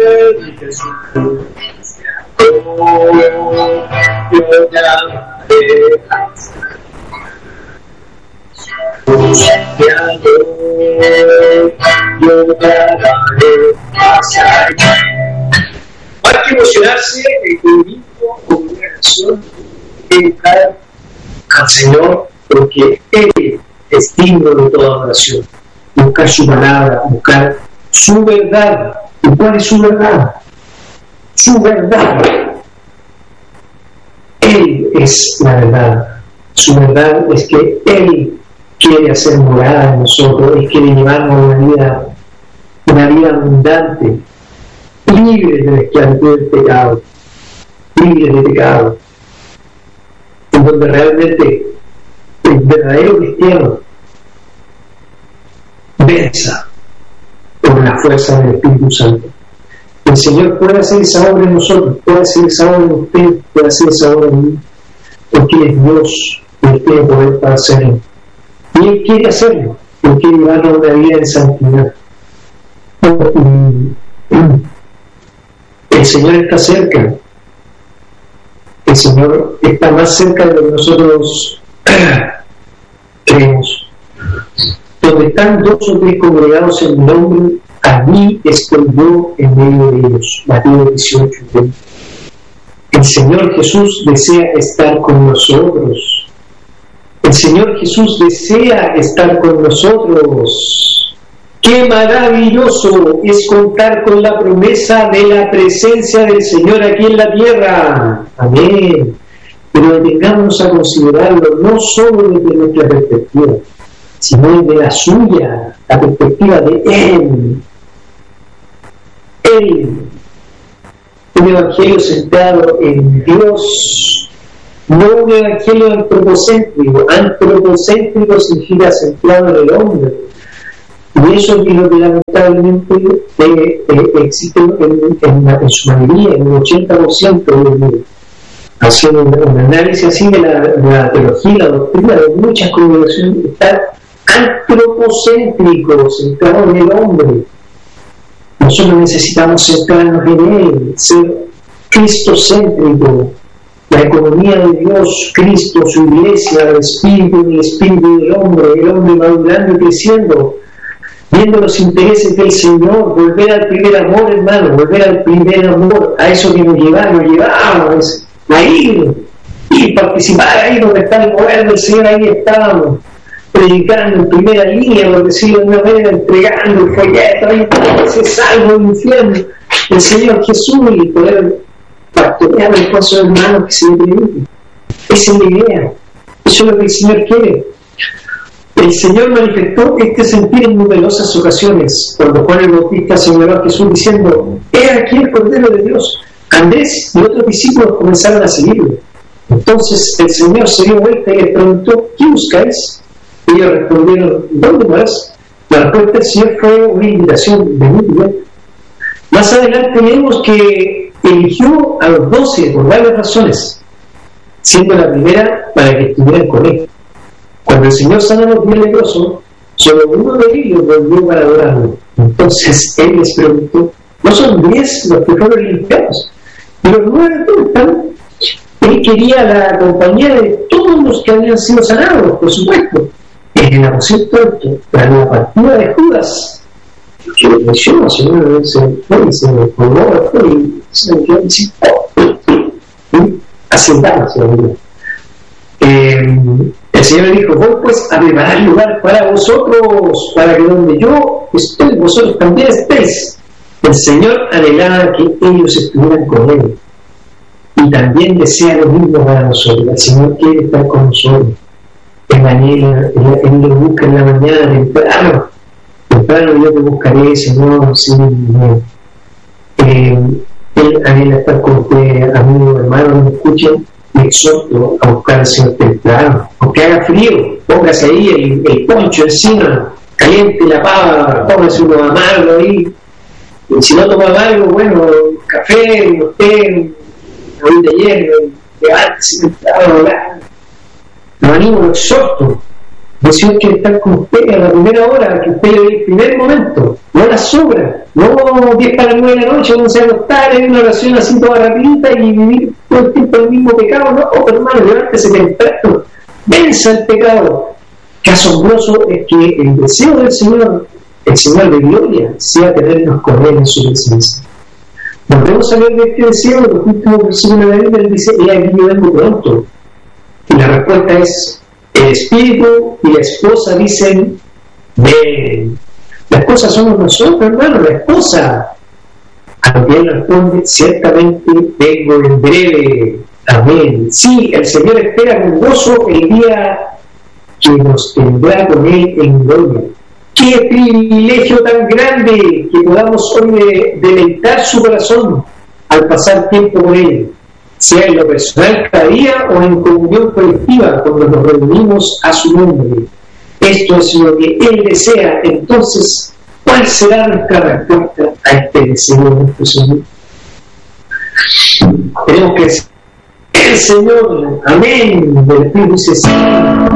Jesús. Oh, yo te amaré. Yo te amaré hasta allí. Hay que emocionarse con una canción y dedicar al Señor, porque Él es digno de toda oración. Buscar su palabra, buscar su verdad. ¿Y cuál es su verdad? Su verdad. Él es la verdad. Su verdad es que Él quiere hacer morada en nosotros, Él quiere llevarnos una vida abundante, libre de la esclavitud del pecado, libre de pecado, en donde realmente el verdadero cristiano venza por la fuerza del Espíritu Santo. El Señor puede hacer esa obra en nosotros, puede hacer esa obra en usted, puede hacer esa obra en mí, porque Él es Dios y Él tiene poder para hacerlo. Y Él quiere hacerlo, Él quiere llevarnos una vida en santidad. El Señor está cerca, el Señor está más cerca de lo que nosotros creemos. Donde están 2 o 3 congregados en mi nombre, allí estoy yo en medio de ellos. Mateo 18:20. El Señor Jesús desea estar con nosotros. El Señor Jesús desea estar con nosotros. ¡Qué maravilloso es contar con la promesa de la presencia del Señor aquí en la tierra! Amén. Pero detengámonos a considerarlo no solo desde nuestra perspectiva, sino desde la suya, la perspectiva de Él. Él, un evangelio centrado en Dios, no un evangelio antropocéntrico. Antropocéntrico significa centrado en el hombre. Y eso es lo que lamentablemente existe en su mayoría, en el 80%, haciendo un análisis así de la teología, la doctrina de muchas congregaciones, está antropocéntrico, centrado en el hombre. Nosotros necesitamos centrarnos en Él, ser cristocéntrico, la economía de Dios, Cristo, su iglesia, el espíritu del hombre madurando y creciendo, viendo los intereses del Señor, volver al primer amor, hermano, volver al primer amor, a eso que nos llevamos, a ir y participar ahí donde está el poder del Señor. Ahí estábamos, predicando en primera línea, por decirlo de una manera, entregando el folleto, ahí ese salvo del infierno, el Señor Jesús, y poder pastorear el paso de hermanos que se le permite. Esa es la idea, eso es lo que el Señor quiere. El Señor manifestó este sentir en numerosas ocasiones, cuando Juan el Bautista señaló a Jesús diciendo: «He aquí el Cordero de Dios». Andrés y otros discípulos comenzaron a seguirlo. Entonces el Señor se dio vuelta y les preguntó: «¿Qué buscáis?». Ellos respondieron: «¿Dónde vas?». La respuesta del Señor fue una invitación: «Venid y ven». Más adelante vemos que eligió a los 12 por varias razones, siendo la primera para que estuvieran con Él. Cuando el Señor sanó a los 10 leprosos, solo uno de ellos volvió para adorarlo. Entonces Él les preguntó: ¿no son 10 los que fueron limpiados? Y los 9 están. Él quería la compañía de todos los que habían sido sanados, por supuesto. En el aposento alto, para la partida de Judas, que lo menciona, Señor, se formó y se me quedó asentado hacia la vida. El Señor le dijo: voy pues a preparar lugar para vosotros, para que donde yo estoy, vosotros también estéis. El Señor anhelaba que ellos estuvieran con Él, y también desea lo mismo para nosotros. El Señor quiere estar con nosotros. Él anhela, Él lo busca en la mañana, temprano yo te buscaré, Señor, sin Él anhela estar con usted, amigo, hermano, que me escuchen. Le exhorto a buscar al Señor temprano, aunque haga frío, póngase ahí el poncho encima, caliente la pava, póngase uno amargo ahí. Y si no toma amargo, bueno, café, té, una de hierro, levántese temprano, lo animo, lo exhorto. El Señor quiere estar con usted a la primera hora, que usted le dé el primer momento, no la sobra. no 10 para las 9 de la noche, vamos a acostar, hay una oración así toda rapidita y vivir todo el tiempo el mismo pecado. No, pero hermano, levántese temprano, venza el pecado. Qué asombroso es que el deseo del Señor, el Señor de gloria, sea tenernos con Él en su presencia. Volvemos a ver de este deseo, los últimos versículos de la Biblia, dice: he aquí yo vengo pronto. Y la respuesta es: el Espíritu y la esposa dicen: ven. La esposa somos nosotros, hermano, la esposa. A lo que él responde: ciertamente vengo en breve. Amén. Sí, el Señor espera con gozo el día que nos tendrá con Él en gloria. ¡Qué privilegio tan grande que podamos hoy deleitar su corazón al pasar tiempo con Él, sea en lo personal cada día o en comunión colectiva cuando nos reunimos a su nombre! Esto es lo que Él desea. Entonces, ¿cuál será nuestra respuesta a este deseo de nuestro Señor? Tenemos que decir: el Señor, amén, del Espíritu dice: sí.